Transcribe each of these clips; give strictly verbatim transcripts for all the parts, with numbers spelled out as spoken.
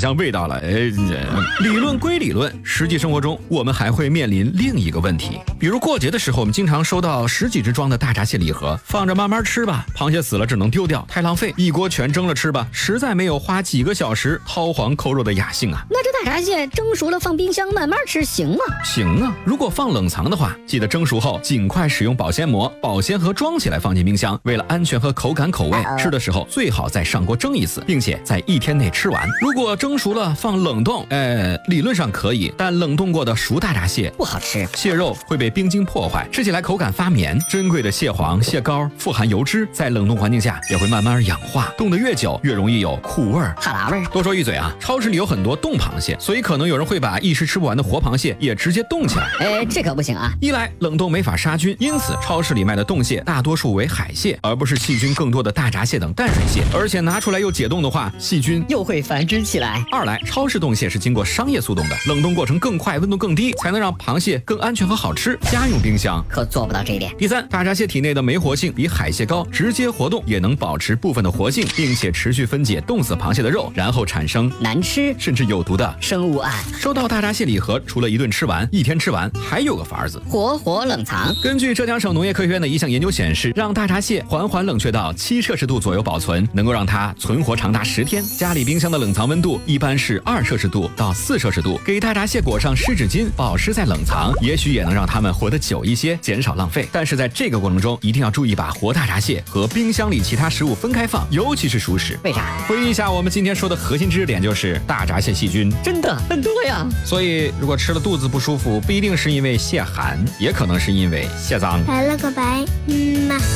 象味道了。哎，理论归理论，实际生活中我们还会面临另一个问题，比如过节的时候，我们经常收到十几只装的大闸蟹礼盒，放着慢慢吃吧，螃蟹死了只能丢掉，太浪费，一锅全蒸了吃吧，实在没有花几个小时掏黄抠肉的雅兴啊。 那这大闸蟹蒸熟了放冰箱慢慢吃行吗？ 行啊，如果放冷藏的话，记得蒸熟后尽快使用保鲜膜、保鲜盒装起来放进冰箱。为了安全和口感口味，吃的时候最好再上锅蒸一次，并且在一天内吃完。如果蒸熟了放冷冻，呃，理论上可以，但冷冻过的熟大闸蟹不好吃， 蟹肉会被冰晶破坏，吃起来口感发绵。珍贵的蟹黄、蟹膏富含油脂，在冷冻环境下也会慢慢氧化，冻得越久越容易有苦味、 哈喇味。 多说一嘴啊，超市里有很多冻螃蟹，所以可能有人会把一时吃不完的活螃蟹也直接冻起来。 哎，这可不行啊！ 一来冷冻没法杀菌，因此超市里卖的冻蟹大多数为海蟹，而不是细菌更多的大闸蟹等淡水蟹。而且拿出来又解冻的话，细菌又会繁殖起来。 二来，超市冻蟹是经过商业速冻的，冷冻过程更快，温度更低，才能让螃蟹更安全和好吃。家用冰箱可做不到这一点。 第三，大闸蟹体内的酶活性比海蟹高，直接活动也能保持部分的活性，并且持续分解冻死螃蟹的肉，然后产生难吃甚至有毒的生物胺。 收到大闸蟹礼盒，除了一顿吃完、一天吃完，还有个法子， 活活冷藏。 根据浙江省农业科学院的一项研究显示，让大闸蟹缓缓冷却到七摄氏度左右保存，能够让它存活长达十天。家里冰箱的冷藏温度一般是二摄氏度到四摄氏度，给大闸蟹裹上湿纸巾，保湿再冷藏，也许也能让它们活得久一些，减少浪费。但是在这个过程中，一定要注意把活大闸蟹和冰箱里其他食物分开放，尤其是熟食。 为啥？ 回忆一下我们今天说的核心知识点，就是大闸蟹细菌真的很多呀。 所以如果吃了肚子不舒服，不一定是因为蟹寒，也可能是因为蟹脏。 来了个白，嗯嘛。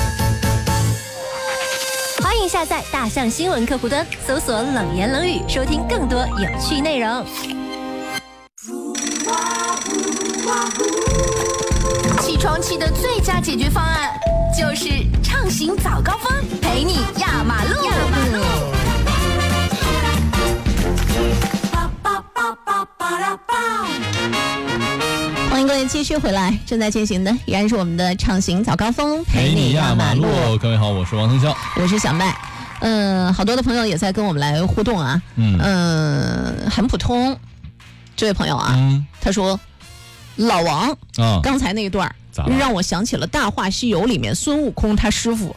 欢迎下载大象新闻客户端，搜索冷言冷语，收听更多有趣内容。起床气的最佳解决方案就是畅行早高峰，陪你压马路。压马路。 欢迎各位继续回来，正在进行的依然是我们的畅行早高峰，陪你压马路。 各位好，我是王腾霄， 我是小麦。嗯、呃，好多的朋友也在跟我们来互动啊。嗯，呃、很普通。这位朋友啊，嗯、他说，老王啊，刚才那一段让我想起了《大话西游》里面孙悟空他师傅。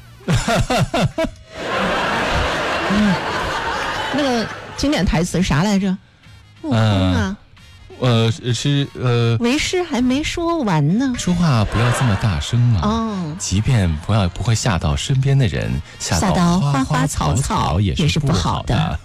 嗯，那个经典台词啥来着？悟空啊。 呃，是呃， 为师还没说完呢。 说话不要这么大声嘛。 哦， 即便不要不会吓到身边的人，吓到花花草草也是不好的。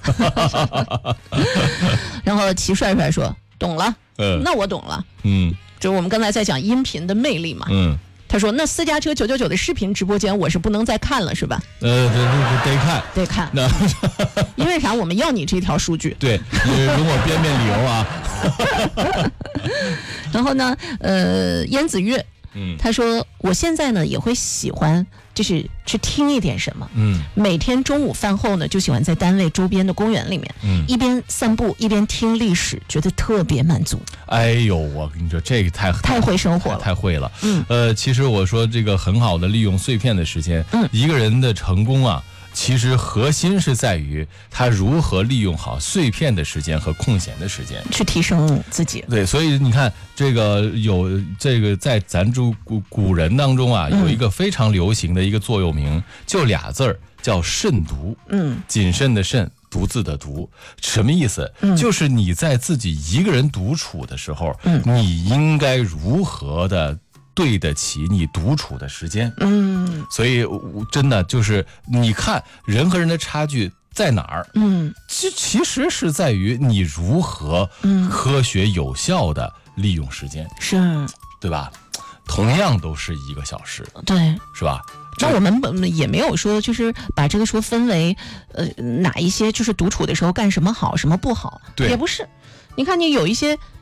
然后齐帅帅说：“懂了。”嗯，那我懂了。嗯，就我们刚才在讲音频的魅力嘛。嗯。他说：“那私家车九九九的视频直播间，我是不能再看了，是吧？” 呃，对对，得看， 得看。那因为啥？我们要你这条数据。 对，你容我编编理由啊。 然后呢，呃，燕子月，嗯，他说我现在呢也会喜欢，就是去听一点什么，嗯，每天中午饭后呢，就喜欢在单位周边的公园里面，嗯，一边散步一边听历史，觉得特别满足。 哎呦，我跟你说，这个太太会生活了， 太会了。嗯，呃，其实我说这个很好的利用碎片的时间，嗯，一个人的成功啊，其实核心是在于他如何利用好碎片的时间和空闲的时间， 去提升自己。 对，所以你看，这个有这个在咱中古古人当中啊，有一个非常流行的一个座右铭，嗯、就俩字儿，叫慎独。嗯，谨慎的慎。独自的独，什么意思？嗯、就是你在自己一个人独处的时候，嗯、你应该如何的对得起你独处的时间？嗯，所以真的就是你看人和人的差距在哪儿？嗯，其其实是在于你如何科学有效的利用时间， 是， 对吧？同样都是一个小时， 对， 是吧？ 那我们也没有说就是把这个说分为呃哪一些就是独处的时候干什么好什么不好， 对， 也不是。你看你有一些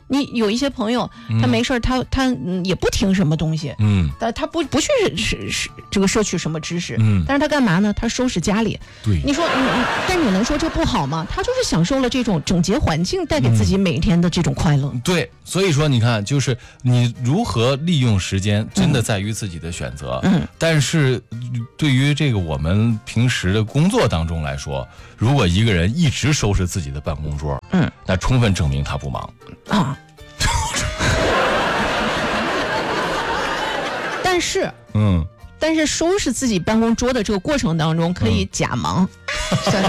你有一些朋友，他没事儿，他他、嗯、也不听什么东西，嗯，但他不不去是是这个摄取什么知识，嗯，但是他干嘛呢？他收拾家里。 对， 你说，嗯，但你能说这不好吗？他就是享受了这种整洁环境带给自己每一天的这种快乐。 嗯、对，所以说你看，就是你如何利用时间，真的在于自己的选择。嗯，但是对于这个我们平时的工作当中来说，如果一个人一直收拾自己的办公桌，嗯，那充分证明他不忙啊。 但是，嗯，但是收拾自己办公桌的这个过程当中，可以假忙。嗯、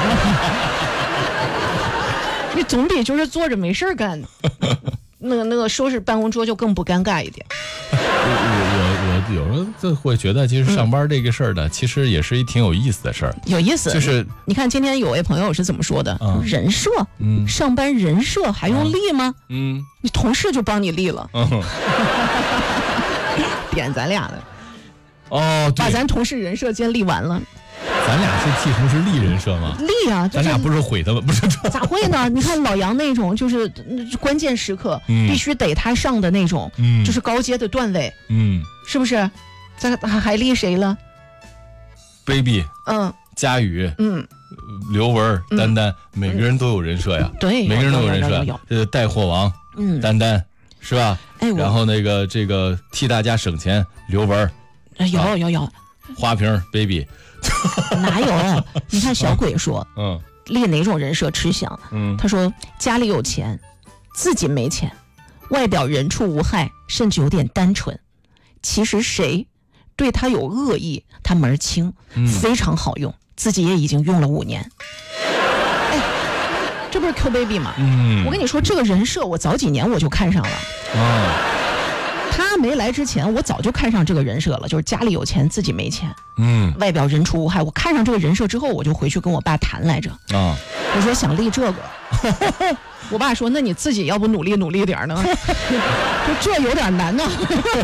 你总比就是坐着没事干，那个那个收拾办公桌就更不尴尬一点。 我我我有时候就会觉得，其实上班这个事儿呢，嗯、其实也是一挺有意思的事儿。 有意思， 就是你看今天有位朋友是怎么说的？嗯、人设，嗯，上班人设还用立吗？嗯，你同事就帮你立了。嗯。点咱俩的哦， 把咱同事人设先立完了。 咱俩是替同事立人设吗？ 立啊！ 咱俩不是毁他们，不是？ 咋会呢？你看老杨那种，就是关键时刻、嗯、必须得他上的那种，嗯、就是高阶的段位，嗯，是不是？咱还还立谁了 ？baby， 嗯，佳宇，嗯，刘文、丹丹，嗯、每个人都有人设呀。 对， 每个人都有人设。呃，带货王，嗯，丹丹。是吧？哎，然后那个这个替大家省钱，刘文， 有有有， 花瓶 baby， 哪有？你看小鬼说，嗯，立哪种人设吃香？嗯，他说家里有钱，自己没钱，外表人畜无害，甚至有点单纯。其实谁对他有恶意，他门儿清，嗯、非常好用，自己也已经用了五年。这不是 Q baby 吗？嗯，我跟你说，这个人设我早几年我就看上了。哦，他没来之前，我早就看上这个人设了，就是家里有钱，自己没钱。嗯，外表人畜无害。我看上这个人设之后，我就回去跟我爸谈来着。啊，我说想立这个。我爸说：“那你自己要不努力努力点呢？就这有点难呢。”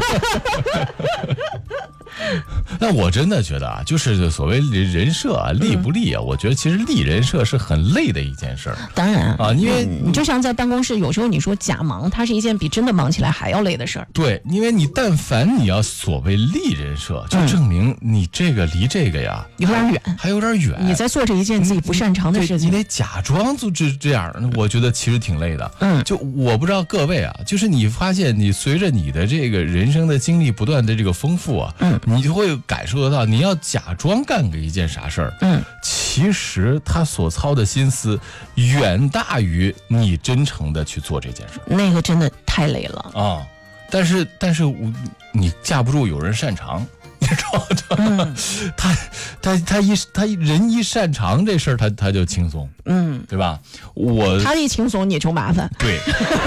那我真的觉得啊，就是所谓人设啊，立不立啊？嗯、我觉得其实立人设是很累的一件事儿。 当然啊，因为、 嗯、你就像在办公室，有时候你说假忙，它是一件比真的忙起来还要累的事儿。 对，因为你但凡你要所谓立人设，就证明你这个离这个呀、 嗯、有点远， 还有点远。 你在做着一件自己不擅长的事情， 你得假装就这这样，我觉得其实挺累的。嗯，就我不知道各位啊，就是你发现你随着你的这个人生的经历不断的这个丰富啊，嗯，你就会感受得到，你要假装干个一件啥事儿，嗯，其实他所操的心思远大于你真诚的去做这件事， 那个真的太累了啊！ 但是但是你架不住有人擅长。你知道吗？嗯、他他他一他人一擅长这事儿，他他就轻松，嗯，对吧？我他一轻松你就麻烦， 对，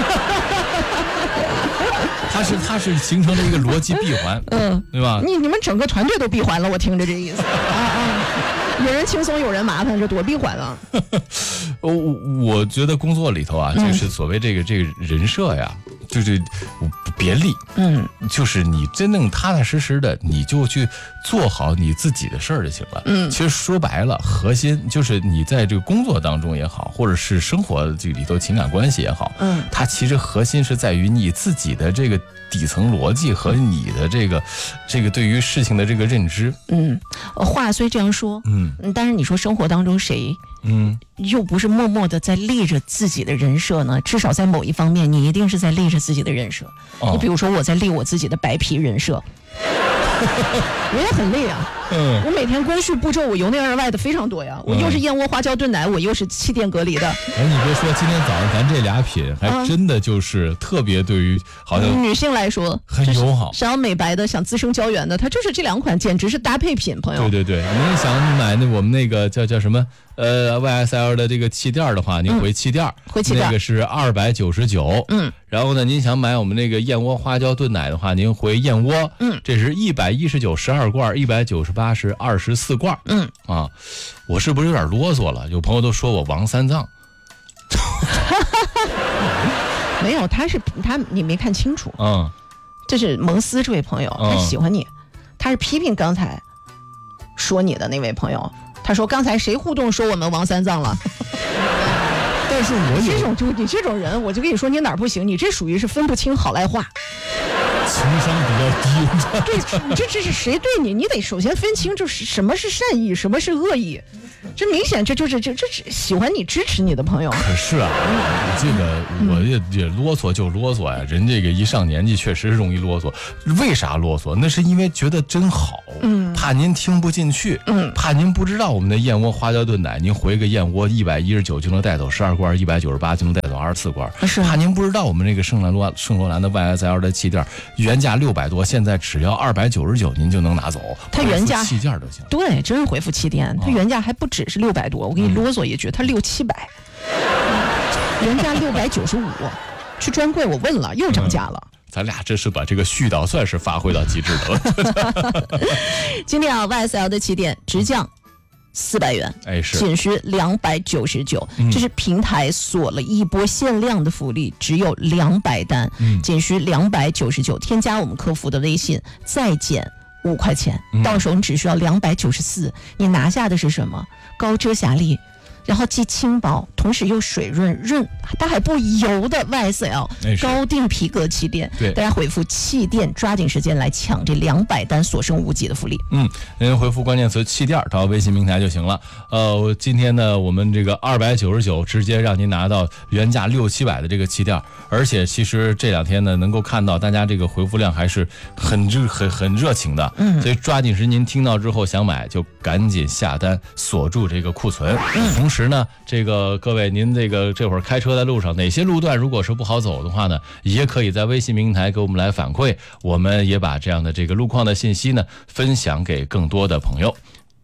他是他是形成了一个逻辑闭环，嗯，对吧？ 你你们整个团队都闭环了，我听着这意思啊啊，有人轻松有人麻烦，这多闭环啊！ 我我觉得工作里头啊，就是所谓这个这个人设呀。就是别立，嗯，就是你真正踏踏实实的，你就去做好你自己的事儿就行了。嗯，其实说白了，核心就是你在这个工作当中也好，或者是生活这里头情感关系也好，嗯，它其实核心是在于你自己的这个底层逻辑和你的这个这个对于事情的这个认知。 嗯，话虽这样说，嗯，但是你说生活当中谁？嗯，又不是默默的在立着自己的人设呢，至少在某一方面，你一定是在立着自己的人设。哦、你比如说，我在立我自己的白皮人设，我也很累啊。嗯，我每天工序步骤，我由内而外的非常多呀。我又是燕窝花椒炖奶，我又是气垫隔离的。 哎，你别说，今天早上咱这俩品还真的就是特别对于好像女性来说很友好， 想要美白的，想滋生胶原的，它就是这两款，简直是搭配品，朋友。 对对对，您想买那我们那个叫叫什么？呃 ，Y S L 的这个气垫的话，您回气垫， 回气垫那个是二百九十九，嗯，然后呢，您想买我们那个燕窝花椒炖奶的话，您回燕窝，嗯，这是一百一十九十二罐，一百九十八是二十四罐，嗯啊，我是不是有点啰嗦了？有朋友都说我王三藏， 没有，他是他，你没看清楚，嗯，这是蒙斯这位朋友，他喜欢你，他是批评刚才说你的那位朋友。他说：“刚才谁互动说我们王三藏了？”对但是我这种就你这种人，我就跟你说你哪儿不行，你这属于是分不清好赖话， 情商比较低。 对，你这这是谁对你？你得首先分清，就是什么是善意，什么是恶意。这明显这就是这这是喜欢你支持你的朋友。 可是啊，这个我也也啰嗦就啰嗦呀，人这个一上年纪确实容易啰嗦。为啥啰嗦？那是因为觉得真好，嗯，怕您听不进去，嗯，怕您不知道我们的燕窝花椒炖奶，您回个燕窝一百一十九就能带走十二罐，一百九十八就能带走二十四罐。 是， 怕您不知道我们这个圣兰罗圣罗兰的 Y S L 的气垫，原价六百多，现在只要二百九十九，您就能拿走。 它原价气垫就行。 对，真是回复气垫，它原价还不只是六百多，我给你啰嗦一句，它六七百，原价六百九十五，去专柜我问了，又涨价了。 嗯，咱俩这是把这个絮叨算是发挥到极致的了。 今天啊 ，Y S L 的气垫直降四百元， 哎是， 仅需两百九十九，这是平台锁了一波限量的福利，只有两百单，嗯，仅需两百九十九，添加我们客服的微信，再减五块钱，到手你只需要两百九十四，你拿下的是什么？高遮瑕力。然后既轻薄，同时又水润润，它还不油的 Y S L 高定皮革气垫， 对， 大家回复气垫，抓紧时间来抢这两百单所剩无几的福利。 嗯，您回复关键词气垫到微信平台就行了。呃，今天呢，我们这个二百九十九直接让您拿到原价六七百的这个气垫，而且其实这两天呢，能够看到大家这个回复量还是很热很很热情的，嗯，所以抓紧时间，您听到之后想买就赶紧下单，锁住这个库存。嗯，同时呢，这个各位您这个这会儿开车在路上，哪些路段如果是不好走的话呢，也可以在微信平台给我们来反馈，我们也把这样的这个路况的信息呢分享给更多的朋友。